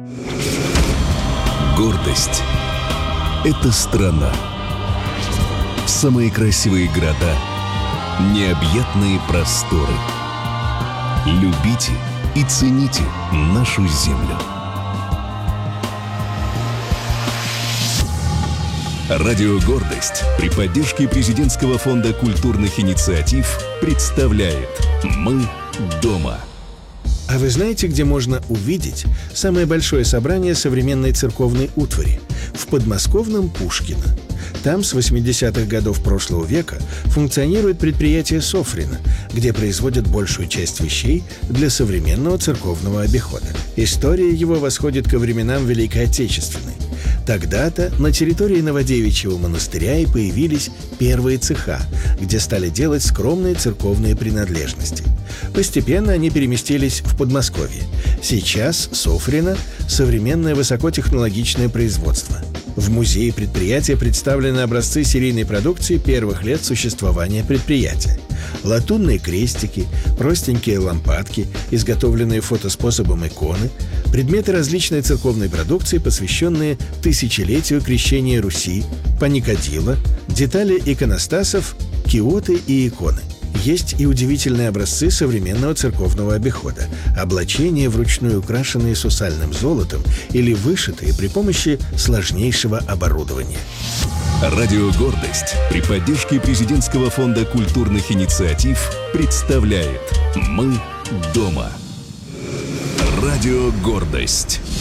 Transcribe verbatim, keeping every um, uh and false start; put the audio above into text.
Гордость — это страна. Самые красивые города, необъятные просторы. Любите и цените нашу землю. Радио «Гордость» при поддержке Президентского фонда культурных инициатив представляет «Мы дома». А вы знаете, где можно увидеть самое большое собрание современной церковной утвари? В подмосковном Пушкино. Там с восьмидесятых годов прошлого века функционирует предприятие «Софрино», где производят большую часть вещей для современного церковного обихода. История его восходит ко временам Великой Отечественной. Тогда-то на территории Новодевичьего монастыря и появились первые цеха, где стали делать скромные церковные принадлежности. Постепенно они переместились в Подмосковье. Сейчас «Софрино» — современное высокотехнологичное производство. В музее предприятия представлены образцы серийной продукции первых лет существования предприятия. Латунные крестики, простенькие лампадки, изготовленные фотоспособом иконы, предметы различной церковной продукции, посвященные тысячелетию крещения Руси, паникадило, детали иконостасов, киоты и иконы. Есть и удивительные образцы современного церковного обихода, облачения, вручную украшенные сусальным золотом или вышитые при помощи сложнейшего оборудования. Радио «Гордость» при поддержке Президентского фонда культурных инициатив представляет «Мы дома». Радио «Гордость».